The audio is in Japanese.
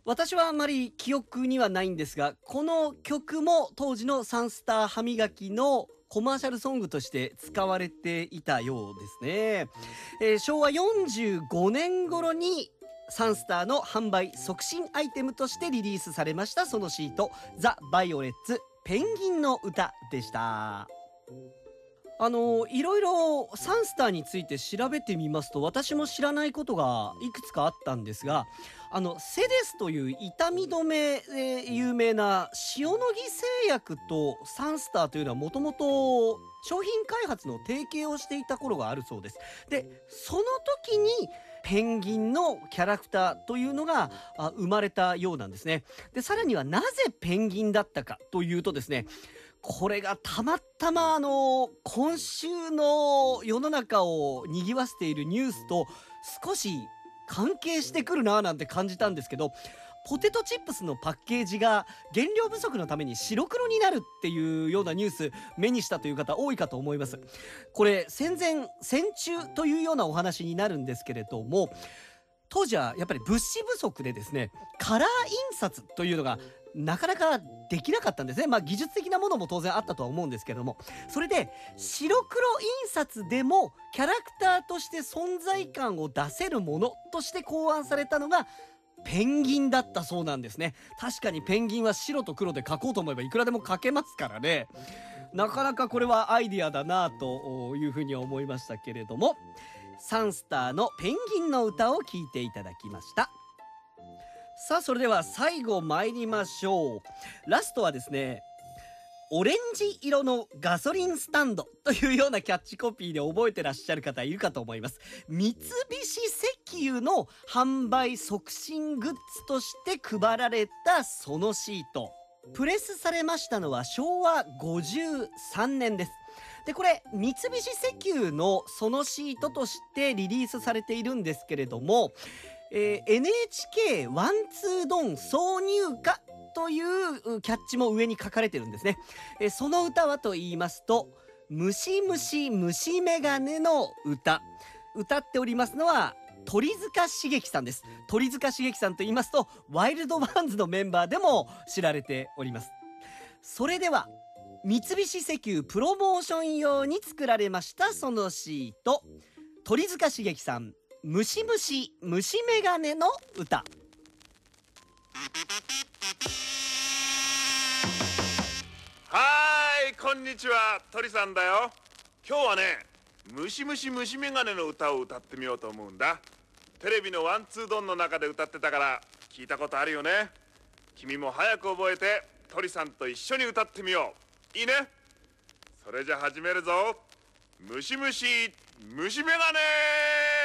私はあんまり記憶にはないんですが、この曲も当時のサンスター歯磨きのコマーシャルソングとして使われていたようですね。昭和45年頃にサンスターの販売促進アイテムとしてリリースされましたそのシート、ザ・バイオレッツペンギンの歌でした。いろいろサンスターについて調べてみますと、私も知らないことがいくつかあったんですが、セデスという痛み止めで有名な塩野義製薬とサンスターというのはもともと商品開発の提携をしていた頃があるそうです。で、その時にペンギンのキャラクターというのが生まれたようなんですね。で、さらにはなぜペンギンだったかというとですね、これがたまたま今週の世の中を賑わせているニュースと少し関係してくるなぁなんて感じたんですけど、ポテトチップスのパッケージが原料不足のために白黒になるっていうようなニュース目にしたという方多いかと思います。これ戦前戦中というようなお話になるんですけれども、当時はやっぱり物資不足でですね、カラー印刷というのがなかなかできなかったんですね。技術的なものも当然あったとは思うんですけれども、それで白黒印刷でもキャラクターとして存在感を出せるものとして考案されたのがペンギンだったそうなんですね。確かにペンギンは白と黒で描こうと思えばいくらでも描けますからね。なかなかこれはアイディアだなというふうに思いましたけれども、サンスターのペンギンの歌を聴いていただきました。さあ、それでは最後参りましょう。ラストはですね、オレンジ色のガソリンスタンドというようなキャッチコピーで覚えてらっしゃる方いるかと思います。三菱石油の販売促進グッズとして配られたそのシート。プレスされましたのは昭和53年です。で、これ三菱石油のそのシートとしてリリースされているんですけれども、NHK ワンツードン挿入歌というキャッチも上に書かれてるんですね。その歌はと言いますと、ムシムシ虫眼鏡の歌。歌っておりますのは鳥塚茂樹さんです。鳥塚茂樹さんと言いますとワイルドワンズのメンバーでも知られております。それでは三菱石油プロモーション用に作られましたそのシート、鳥塚茂樹さん、ムシムシ虫眼鏡の歌。 はーい、こんにちは、鳥さんだよ。今日はね、ムシムシ虫眼鏡の歌を歌ってみようと思うんだ。テレビのワンツードンの中で歌ってたから聞いたことあるよね。君も早く覚えて鳥さんと一緒に歌ってみよう。いいね。それじゃ始めるぞ。ムシムシ虫眼鏡。